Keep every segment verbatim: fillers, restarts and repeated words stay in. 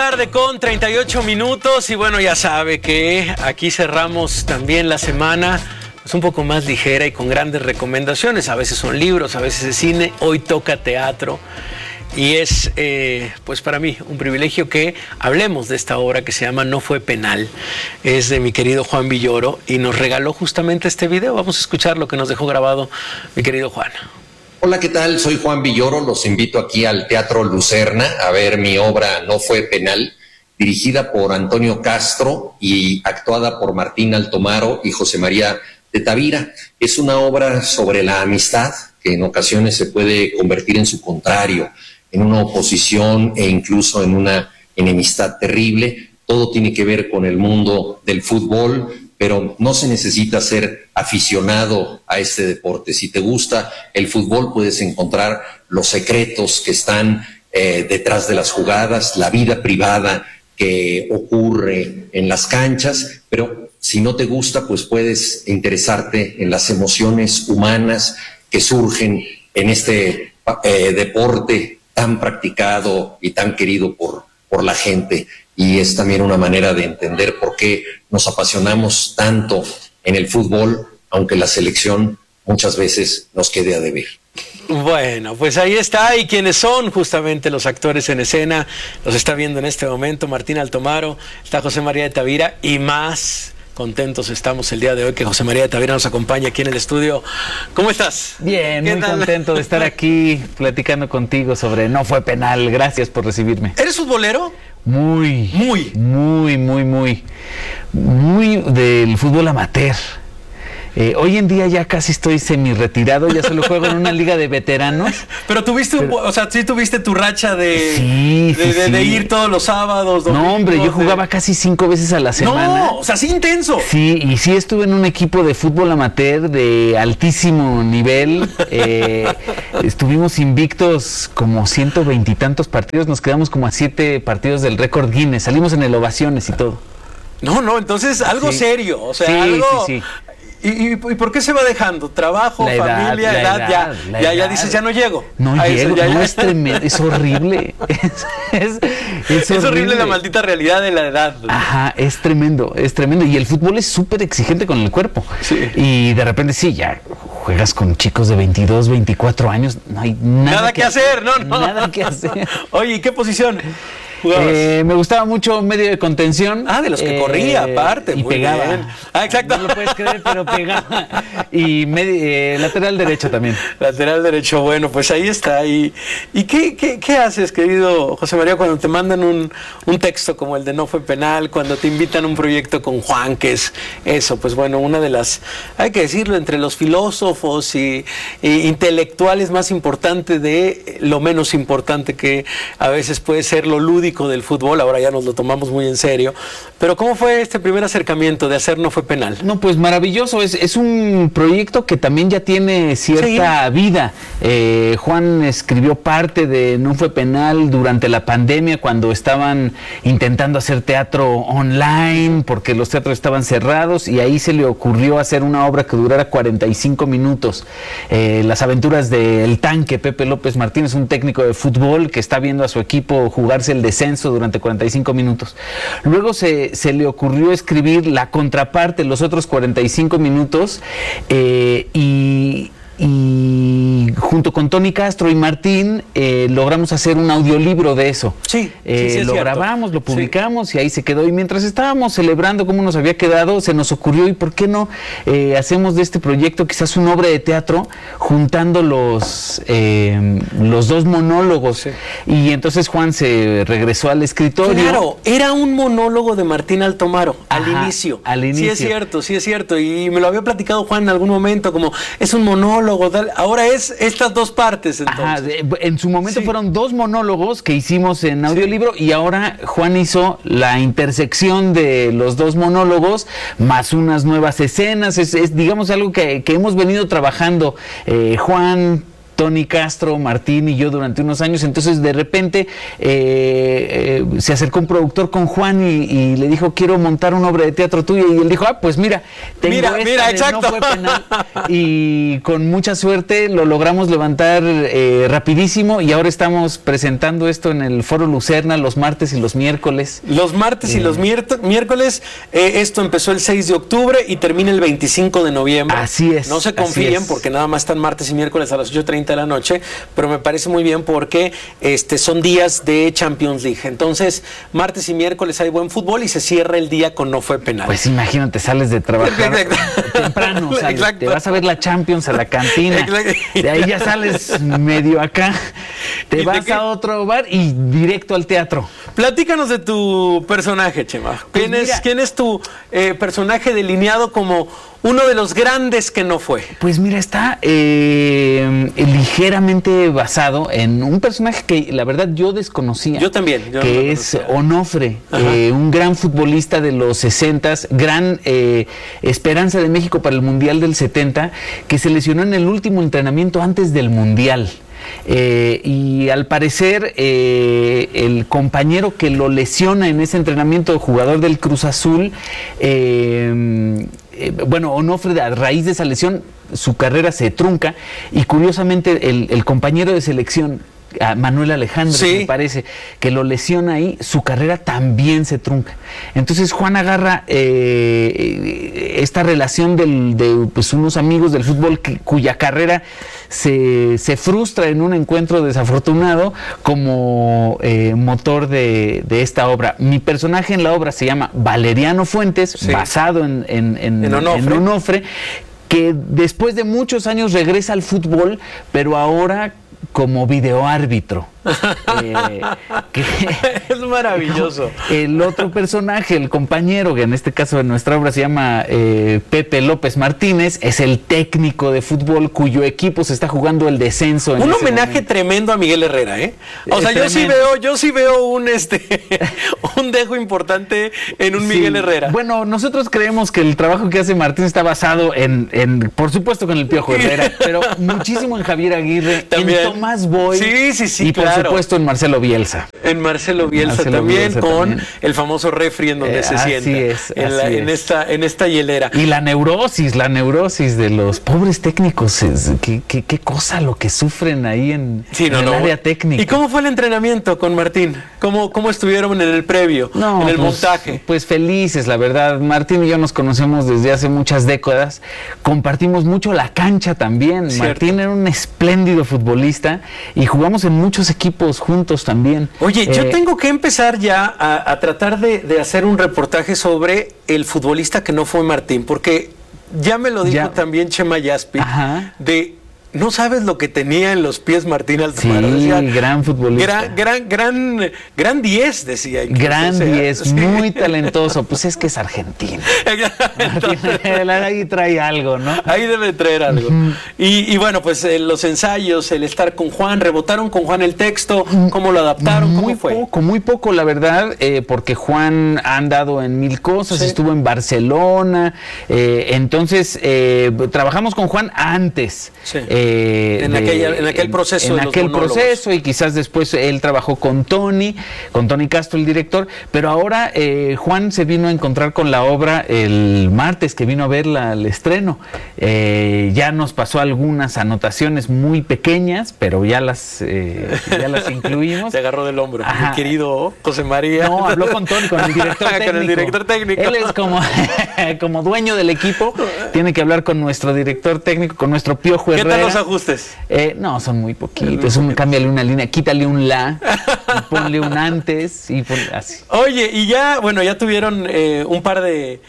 tarde con treinta y ocho minutos y bueno, ya sabe que aquí cerramos también la semana pues un poco más ligera y con grandes recomendaciones. A veces son libros, a veces es cine, hoy toca teatro y es eh, pues para mí un privilegio que hablemos de esta obra que se llama No fue penal. Es de mi querido Juan Villoro y nos regaló justamente este video. Vamos a escuchar lo que nos dejó grabado mi querido Juan. Hola, ¿qué tal? Soy Juan Villoro, los invito aquí al Teatro Lucerna a ver mi obra No fue penal, dirigida por Antonio Castro y actuada por Martín Altomaro y José María de Tavira. Es una obra sobre la amistad que en ocasiones se puede convertir en su contrario, en una oposición e incluso en una enemistad terrible. Todo tiene que ver con el mundo del fútbol, pero no se necesita ser aficionado a este deporte. Si te gusta el fútbol, puedes encontrar los secretos que están eh, detrás de las jugadas, la vida privada que ocurre en las canchas, pero si no te gusta, pues puedes interesarte en las emociones humanas que surgen en este eh, deporte tan practicado y tan querido por, por la gente. Y es también una manera de entender por qué nos apasionamos tanto en el fútbol, aunque la selección muchas veces nos quede a deber. Bueno, pues ahí está, y quienes son justamente los actores en escena, los está viendo en este momento Martín Altomaro, está José María de Tavira, y más contentos estamos el día de hoy que José María de Tavira nos acompaña aquí en el estudio. ¿Cómo estás? Bien, muy tal? contento de estar aquí platicando contigo sobre No fue penal. Gracias por recibirme. ¿Eres futbolero? Muy, muy, muy, muy, muy, muy del fútbol amateur. Eh, hoy en día ya casi estoy semi-retirado, ya solo juego en una liga de veteranos. Pero tuviste, pero, o sea, sí tuviste tu racha de, sí, de, sí, de, sí. de ir todos los sábados. Domingos, no, hombre, yo jugaba de... casi cinco veces a la semana. No, o sea, sí intenso. Sí, y sí estuve en un equipo de fútbol amateur de altísimo nivel. Eh, estuvimos invictos como ciento veintitantos partidos, nos quedamos como a siete partidos del récord Guinness, salimos en el Ovaciones y todo. No, no, entonces algo sí. serio, o sea, sí, algo... Sí, sí. ¿Y, y, ¿Y por qué se va dejando? ¿Trabajo, la edad, familia, la edad? edad Ya, la ya, edad. ya dices, ya no llego. No a llego, eso, ya, no, ya. es tremendo, es horrible. Es, es, es, es horrible. horrible la maldita realidad de la edad. Ajá, es tremendo, es tremendo. Y el fútbol es súper exigente con el cuerpo. Sí. Y de repente sí, ya juegas con chicos de veintidós, veinticuatro años, no hay nada, nada que, que hacer, no, no. Nada que hacer. Oye, ¿y qué posición? Eh, me gustaba mucho medio de contención. Ah, de los que eh, corría, aparte. Y muy pegaba. Bien. Ah, exacto. No lo puedes creer, pero pegaba. Y medio, eh, lateral derecho también. Lateral derecho, bueno, pues ahí está. ¿Y, y qué, qué, qué haces, querido José María, cuando te mandan un, un texto como el de No fue penal, cuando te invitan a un proyecto con Juan, que es eso? Pues bueno, una de las, hay que decirlo, entre los filósofos y, y intelectuales más importante de lo menos importante que a veces puede ser lo lúdico del fútbol. Ahora ya nos lo tomamos muy en serio, pero ¿cómo fue este primer acercamiento de hacer No fue penal? No, pues maravilloso, es, es un proyecto que también ya tiene cierta sí. vida. eh, Juan escribió parte de No fue penal durante la pandemia, cuando estaban intentando hacer teatro online porque los teatros estaban cerrados, y ahí se le ocurrió hacer una obra que durara cuarenta y cinco minutos, eh, las aventuras del tanque Pepe López Martínez, un técnico de fútbol que está viendo a su equipo jugarse el descenso durante cuarenta y cinco minutos. Luego se, se le ocurrió escribir la contraparte, los otros cuarenta y cinco minutos, eh, y, y junto con Tony Castro y Martín eh, logramos hacer un audiolibro de eso. Sí, eh, sí, sí, lo cierto. grabamos, lo publicamos sí. y ahí se quedó. Y mientras estábamos celebrando cómo nos había quedado, se nos ocurrió, ¿y por qué no eh, hacemos de este proyecto quizás una obra de teatro juntando los, eh, los dos monólogos? Sí. Y entonces Juan se regresó al escritorio. Claro, era un monólogo de Martín Altomaro al Ajá, inicio. Al inicio. Sí es cierto, sí es cierto. Y me lo había platicado Juan en algún momento, como es un monólogo. Ahora es estas dos partes, entonces. Ajá, de, en su momento sí. fueron dos monólogos que hicimos en audiolibro, sí. y ahora Juan hizo la intersección de los dos monólogos más unas nuevas escenas. Es, es digamos, algo que, que hemos venido trabajando eh, Juan, Tony Castro, Martín y yo durante unos años. Entonces de repente eh, eh, se acercó un productor con Juan y, y le dijo, quiero montar una obra de teatro tuya, y él dijo, ah, pues mira, tengo mira, esta mira, de exacto. No fue penal, y con mucha suerte lo logramos levantar eh, rapidísimo, y ahora estamos presentando esto en el Foro Lucerna los martes y los miércoles. Los martes eh. y los miércoles, eh, esto empezó el seis de octubre y termina el veinticinco de noviembre. Así es. No se confíen porque nada más están martes y miércoles a las ocho treinta de la noche, pero me parece muy bien porque este, son días de Champions League. Entonces, martes y miércoles hay buen fútbol y se cierra el día con No Fue Penal. Pues imagínate, sales de trabajar temprano, sales, te vas a ver la Champions a la cantina, Exacto. de ahí ya sales medio acá, te vas a otro bar y directo al teatro. Platícanos de tu personaje, Chema. Pues ¿Quién, mira, es, ¿Quién es tu eh, personaje delineado como uno de los grandes que no fue? Pues mira, está eh, ligeramente basado en un personaje que la verdad yo desconocía. Yo también. Yo que no es Onofre, eh, un gran futbolista de los sesentas, gran eh, esperanza de México para el Mundial del setenta, que se lesionó en el último entrenamiento antes del Mundial. Eh, y al parecer eh, el compañero que lo lesiona en ese entrenamiento, jugador del Cruz Azul, eh, eh, bueno, Onofre, a raíz de esa lesión su carrera se trunca, y curiosamente el, el compañero de selección, a Manuel Alejandro, sí. me parece, que lo lesiona ahí, su carrera también se trunca. Entonces Juan agarra eh, esta relación del, de pues, unos amigos del fútbol que, cuya carrera se, se frustra en un encuentro desafortunado como eh, motor de, de esta obra. Mi personaje en la obra se llama Valeriano Fuentes, sí. basado en, en, en, en Onofre. en Onofre, que después de muchos años regresa al fútbol, pero ahora como videoárbitro. eh, que, es maravilloso. El otro personaje, el compañero, que en este caso de nuestra obra se llama eh, Pepe López Martínez, es el técnico de fútbol cuyo equipo se está jugando el descenso. En un ese homenaje momento. tremendo a Miguel Herrera, ¿eh? O Es sea, yo tremendo. sí veo, yo sí veo un este un dejo importante en un sí. Miguel Herrera. Bueno, nosotros creemos que el trabajo que hace Martín está basado en, en por supuesto, con el Piojo Herrera, pero muchísimo en Javier Aguirre, también. en Tomás Boy, sí, sí, sí, y por claro. supuesto en Marcelo Bielsa. En Marcelo Bielsa Marcelo también, Bielsa con también. El famoso refri en donde eh, se así sienta. Es, en, así la, es. en esta en esta hielera. Y la neurosis, la neurosis de los pobres técnicos, es, qué, qué, qué cosa lo que sufren ahí en, sí, no, en el no. área técnica. ¿Y cómo fue el entrenamiento con Martín? ¿Cómo, cómo estuvieron en el previo, no, en el pues, montaje? Pues felices, la verdad. Martín y yo nos conocemos desde hace muchas décadas. Compartimos mucho la cancha también. Cierto. Martín era un espléndido futbolista y jugamos en muchos equipos juntos también. Oye, eh, yo tengo que empezar ya a, a tratar de, de hacer un reportaje sobre el futbolista que no fue Martín, porque ya me lo dijo ya. también Chema Yaspi, Ajá. de no sabes lo que tenía en los pies Martín Altomaro. Sí, decía, gran futbolista. Gran, gran, gran, gran diez, decía. Gran diez, sí. muy talentoso. Pues es que es argentino. Martín, ahí trae algo, ¿no? Ahí debe traer algo. Uh-huh. y, y bueno, pues eh, los ensayos, el estar con Juan, rebotaron con Juan el texto, ¿cómo lo adaptaron? Muy ¿Cómo fue? poco, muy poco, la verdad, eh, porque Juan ha andado en mil cosas, sí. estuvo en Barcelona, eh, entonces eh, trabajamos con Juan antes. Sí. Eh, Eh, en, de, aquella, en aquel proceso en, en de los aquel monólogos. proceso, y quizás después él trabajó con Tony con Tony Castro, el director, pero ahora eh, Juan se vino a encontrar con la obra el martes que vino a verla al estreno. Eh, ya nos pasó algunas anotaciones muy pequeñas, pero ya las eh, ya las incluimos. Se agarró del hombro. Ajá. Mi querido José María. No, habló con Tony, con el director técnico. Con el director técnico. Él es como, como dueño del equipo, tiene que hablar con nuestro director técnico, con nuestro Piojo Herrera. ¿Qué tal los ajustes? Eh, no, son muy poquitos. Un, cámbiale una línea, quítale un la, y ponle un antes y pon, así. Oye, y ya, bueno, ya tuvieron eh, un par de,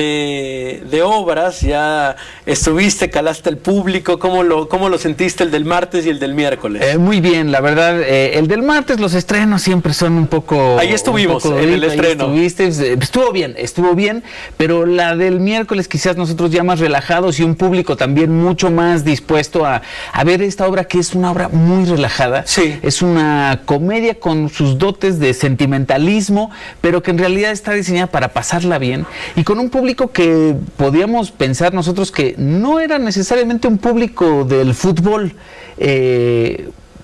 de, de obras, ya estuviste, calaste al público, ¿cómo lo, cómo lo sentiste el del martes y el del miércoles? Eh, muy bien, la verdad, eh, el del martes, los estrenos siempre son un poco... Ahí estuvimos, poco en el estreno. Estuviste, estuvo bien, estuvo bien, pero la del miércoles quizás nosotros ya más relajados y un público también mucho más dispuesto a, a ver esta obra, que es una obra muy relajada. Sí. Es una comedia con sus dotes de sentimentalismo, pero que en realidad está diseñada para pasarla bien y con un público que podíamos pensar nosotros que no era necesariamente un público del fútbol, eh,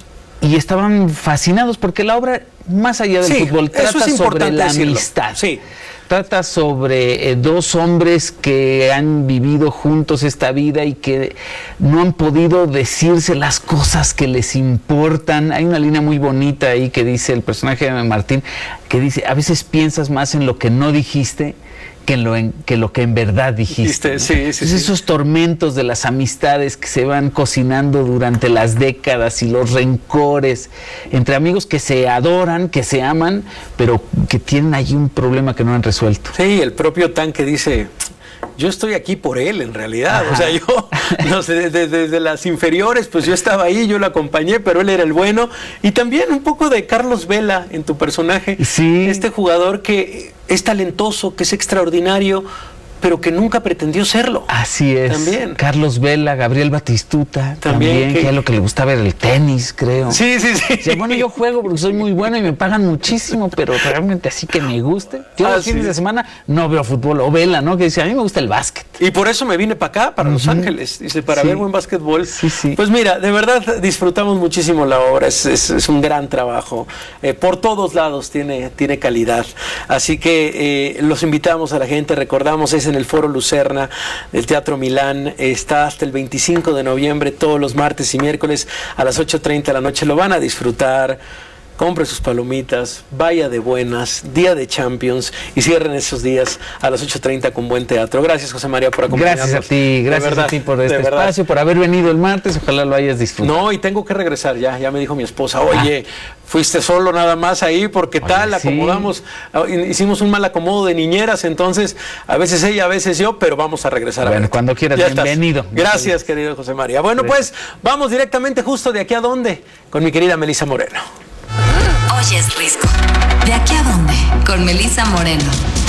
y estaban fascinados porque la obra, más allá del sí, fútbol, trata es sobre la decirlo. amistad. Sí. Trata sobre eh, dos hombres que han vivido juntos esta vida y que no han podido decirse las cosas que les importan. Hay una línea muy bonita ahí que dice el personaje de Martín, que dice, a veces piensas más en lo que no dijiste que en lo, en, que lo que en verdad dijiste. ¿no? Sí, sí, Entonces, sí. Esos tormentos de las amistades que se van cocinando durante las décadas y los rencores entre amigos que se adoran, que se aman, pero que tienen allí un problema que no han resuelto. Sí, el propio Tanque dice, yo estoy aquí por él en realidad. Ajá. O sea, yo no sé, desde, desde las inferiores, pues yo estaba ahí, yo lo acompañé, pero él era el bueno. Y también un poco de Carlos Vela en tu personaje. Sí. Este jugador que es talentoso, que es extraordinario, pero que nunca pretendió serlo. Así es. También. Carlos Vela, Gabriel Batistuta, también, también que, que es lo que le gustaba era el tenis, creo. Sí, sí, sí. O sea, bueno, yo juego porque soy muy bueno y me pagan muchísimo, pero realmente así que me guste. Yo ah, los fines sí. de semana no veo fútbol, o Vela, ¿no? Que dice, a mí me gusta el básquet. Y por eso me vine para acá, para uh-huh. Los Ángeles, dice, para sí. ver buen básquetbol. Sí, sí. Pues mira, de verdad disfrutamos muchísimo la obra, es, es, es un gran trabajo. Eh, por todos lados tiene, tiene calidad. Así que eh, los invitamos a la gente, recordamos, es en el Foro Lucerna del Teatro Milán, está hasta el veinticinco de noviembre, todos los martes y miércoles a las ocho treinta de la noche, lo van a disfrutar. Compre sus palomitas, vaya de buenas, día de Champions y cierren esos días a las ocho treinta con buen teatro. Gracias, José María, por acompañarnos. Gracias a ti, gracias verdad, a ti por este espacio, por haber venido el martes, ojalá lo hayas disfrutado. No, y tengo que regresar ya, ya me dijo mi esposa, oye, ah. fuiste solo nada más ahí porque oye, tal, sí. acomodamos, hicimos un mal acomodo de niñeras, entonces a veces ella, a veces yo, pero vamos a regresar. Bueno, a cuando quieras, ya bienvenido. Estás. Gracias, querido José María. Bueno, gracias. Pues vamos directamente justo de aquí a dónde, con mi querida Melissa Moreno. Oye, es Risco. ¿De aquí a dónde? Con Melissa Moreno.